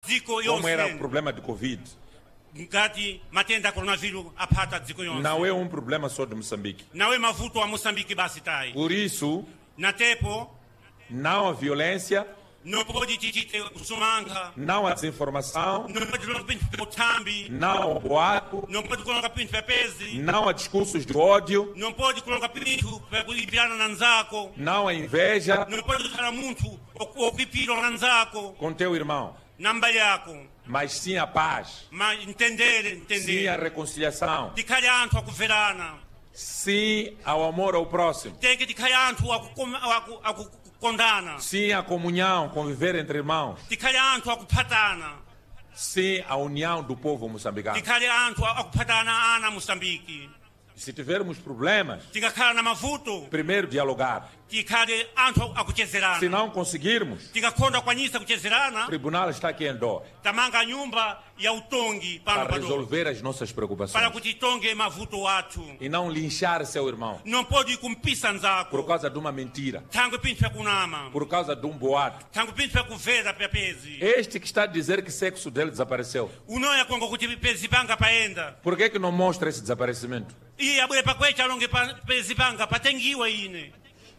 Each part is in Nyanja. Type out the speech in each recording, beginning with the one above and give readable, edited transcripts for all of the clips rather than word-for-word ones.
dziko como era o yonse problema de Covid. ngati matenda coronavírus aphata dziko yonse. Não é um problema só de Moçambique. nawe mavuto wa Moçambique basi tai. Por isso, natepo não há violência, não pode tichite usumanga, não há desinformação, não pode colocar pinto pe utambi, não há boato, não pode colocar pinto pe pezi, não há discursos de ódio, não pode colocar pinto pe kuipiana na nzako, não há inveja não pode kukhala munthu okupipira na nzako com teu irmão, na mbali yako, mas sim a paz, ma entendere sim a reconciliação, tikhale anthu akuverana, sim ao amor ao próximo, tenge tikhale anthu akukondana, sim à comunhão, conviver entre irmãos, tikhale anthu akuphatana, sim à união do povo moçambicano. tikhale anthu akuphatana ana Moçambique. Se tivermos problemas, tikakhala na mavuto primeiro dialogar. tikhale anthu akuchezerana. Se não conseguirmos, tikakhonda kwanisa o kuchezerana tribunal está aqui em Dó tamanga nyumba ya utongi pano para pano resolver as nossas para preocupações kuti itonge mavuto wathu. e não linchar seu irmão não pode kumpisa por nzako causa de uma mentira, thangwe pinthu pyakunama, por causa de um boato. thangwe pinthu pyakuvera pyapezi Este que está a dizer que o sexo dele desapareceu, unoya konga kuti pezi panga paenda por que não mostra esse desaparecimento? iye abwere pakwecha alonge pezi panga patengiwa ine.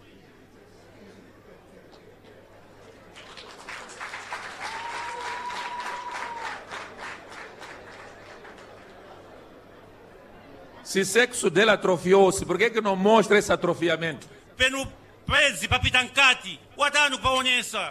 Se o sexo dele atrofiou-se, por que não mostra esse atrofiamento? penu pezi papita nkati watanu paonesa.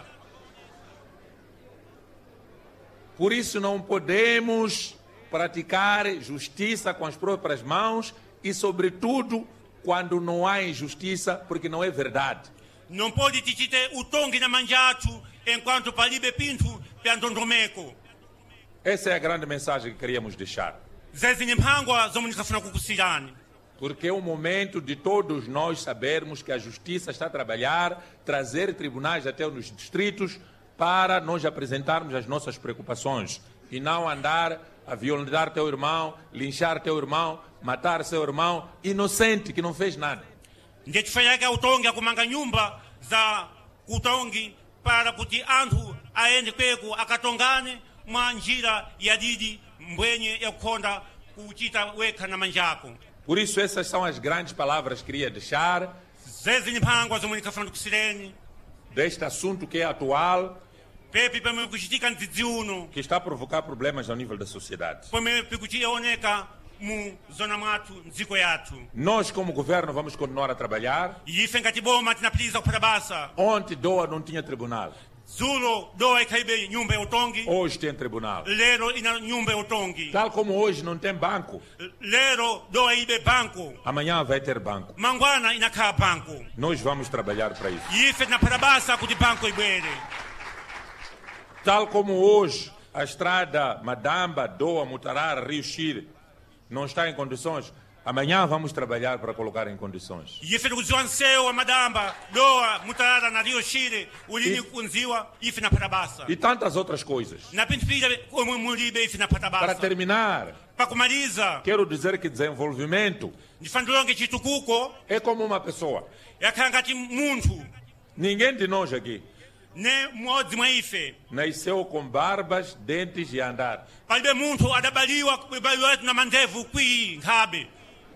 Por isso não podemos praticar justiça com as próprias mãos e, sobretudo, quando não há injustiça, porque não é verdade. não pode tichite utongi na manja athu enquanto palibe pinthu pya ndondomeko. Essa é a grande mensagem que queríamos deixar. zezi ni mphangwa zomwe ndikafuna kukusirani. Porque é o momento de todos nós sabermos que a justiça está a trabalhar, trazer tribunais até nos distritos para nós apresentarmos as nossas preocupações e não andar a violentar teu irmão, linchar teu irmão, matar seu irmão inocente que não fez nada. ndiye chifukwa chake utongi akumanga nyumba za utongi para kuti anthu aende kweku akatongane mwa njira yadidi mbwenye yakukhonda kuchita wekha na manjako. Por isso essas são as grandes palavras que queria deixar zezi ni mphangwa zomwe ndikafuna ndikusireni deste assunto que é atual, pepi pamwe kuchitika mdzidzi uno, que está a provocar problemas ao nível da sociedade. pamwe pikuchioneka mu zona mwathu mdziko yathu. Nós, como governo, vamos continuar a trabalhar. ife ngati boma tinapitiriza kuphata basa. Ontem Doa não tinha tribunal, dzulo dowa ikhalibe nyumba ya utongi, hoje tem tribunal. lero ina nyumba ya utongi. Tal como hoje não tem banco, lero dowa ibe banco, amanhã vai ter banco. mangwana inakhala banco. Nós vamos trabalhar para isso. ife tinaphata basa kuti banco ibwere. Tal como hoje a estrada Madamba, Doa, Mutarara, Rio Chire não está em condições, amanhã vamos trabalhar para colocar em condições. ife tikudziwa msewu wa madamba dowa mutarara na rio shire ulini kunziwa ife naphata basa. E tantas outras coisas. na pinthu pira omwe mulibe ife naphata Para basa. terminar, pakumaliza quero dizer que desenvolvimento ndifuna ndilonge chitukuko é como uma pessoa. yakhala ngati munthu. Ninguém de nós aqui ne mmodzi mwa ife nasceu com barbas, dentes e andar. palibe munthu adabaliwa wetu na mandevu kwii nkhabe.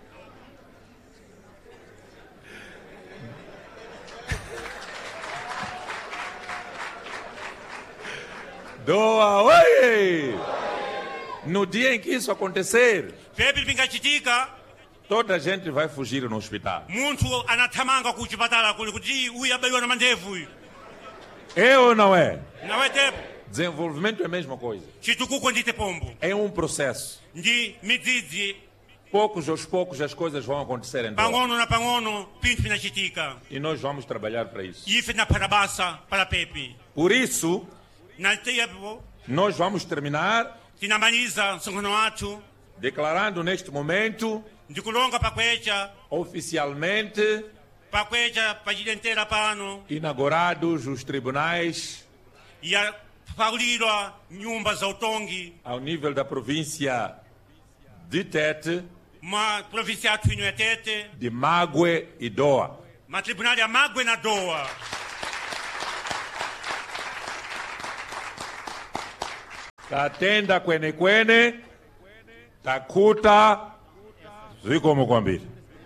Doa, oi! No dia em que isso acontecer, pepi pingachitika toda a gente vai fugir no hospital. munthu anathamanga ku chipatala kuli kuti uyu abaliwa na mandevu uyu. É ou não é? nawe tepo Desenvolvimento é a mesma coisa. chitukuko ndite pombo É um processo. ndi midzidzi. Poucos aos poucos as coisas vão acontecer em Doa. pang'ono na pang'ono pinthu pinachitika. E nós vamos trabalhar para isso. ife tinaphata basa para pepi. Por isso, naliteyapo nós vamos terminar tinamaliza msonkhano wathu declarando neste momento, ndikulonga pakwecha oficialmente, pachidentera pano inaugurados os tribunais yapakulidwa nyumba za utongi ao nível da província de Tete, mwa provinsi yathu ino ya Tete, de Mague e Doa. matribunali ya Magwe na Doa. Tatenda kwene kwene, takuta, zikomo kwambiri.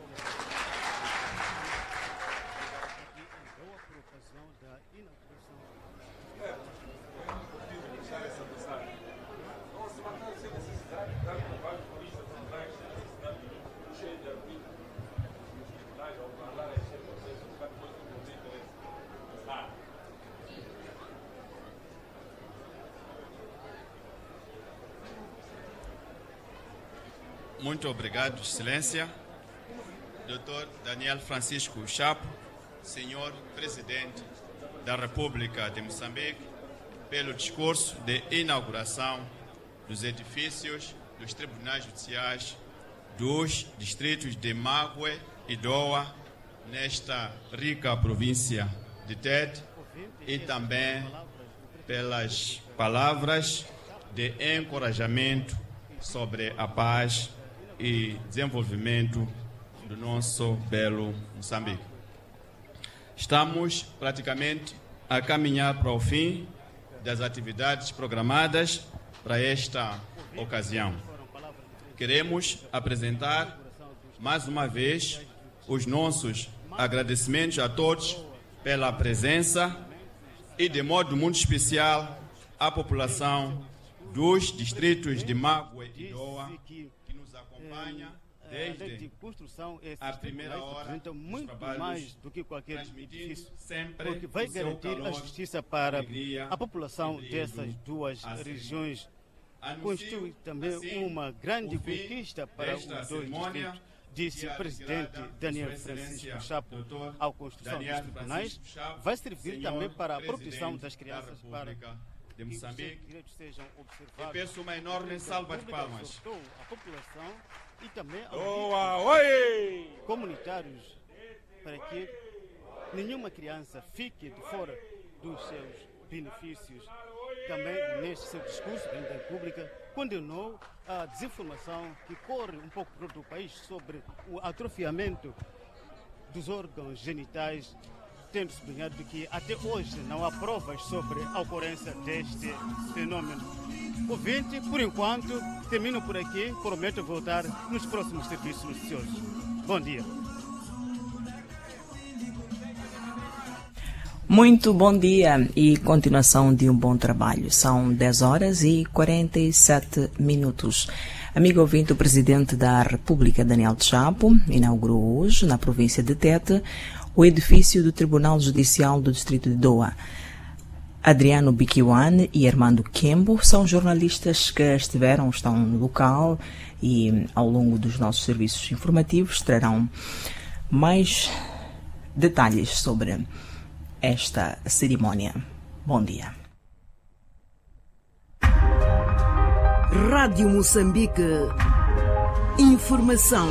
Muito obrigado, Excelência. Dr. Daniel Francisco Chapo, Senhor Presidente da República de Moçambique, pelo discurso de inauguração dos edifícios dos tribunais judiciais dos distritos de Magwe e Doa, nesta rica província de Tete, e também pelas palavras de encorajamento sobre a paz e desenvolvimento do nosso belo Moçambique. Estamos praticamente a caminhar para o fim das atividades programadas para esta ocasião. Queremos apresentar mais uma vez os nossos agradecimentos a todos pela presença e, de modo muito especial, à população dos distritos de Magwe e Doa, que nos acompanha desde a primeira hora dos muito trabalhos, mais do que qualquer edifício, sempre porque vai o seu garantir calor, a justiça para alegria a população e dessas duas regiões. Constitui também assim, uma grande o fim conquista para os desta dois cerimônia, distritos, disse que o a presidente retirada de Daniel Sua Francisco Excelência, Chapo. Dr. A construção Daniel dos tribunais Francisco Chapo, vai servir Senhor também para a proteção Presidente das crianças, da para República de que os seus Moçambique. direitos sejam E observados. peço uma enorme salva de palmas. Exortou a população e também aos Doa, oi! comunitários para que nenhuma criança fique de fora dos seus benefícios. Também, neste seu discurso, a presidente da República condenou a desinformação que corre um pouco por todo o país sobre o atrofiamento dos órgãos genitais, tendo sublinhado que até hoje não há provas sobre a ocorrência deste fenômeno. Ouvinte, por enquanto, termino por aqui, prometo voltar nos próximos serviços noticiosos. Bom dia. Muito bom dia e continuação de um bom trabalho. São 10 horas e 47 minutos. Amigo ouvinte, o Presidente da República, Daniel Chapo, inaugurou hoje, na província de Tete, o edifício do Tribunal Judicial do Distrito de Doa. Adriano Bikiwane e Armando Kembo são jornalistas que estão no local e, ao longo dos nossos serviços informativos, trarão mais detalhes sobre esta cerimônia. Bom dia. Rádio Moçambique. Informação.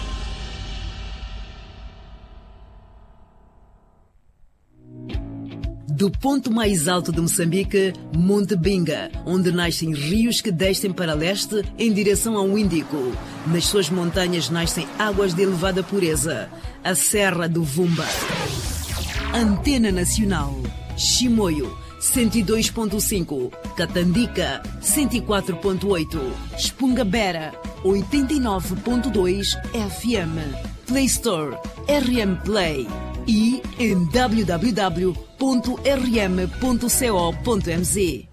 Do ponto mais alto de Moçambique, Monte Binga, onde nascem rios que descem para leste em direção ao Índico. Nas suas montanhas nascem águas de elevada pureza. A Serra do Vumba. Antena Nacional. Chimoio, 102.5. Catandica, 104.8. Espungabera, 89.2 FM. Play Store, RM Play. E em www.rm.co.mz.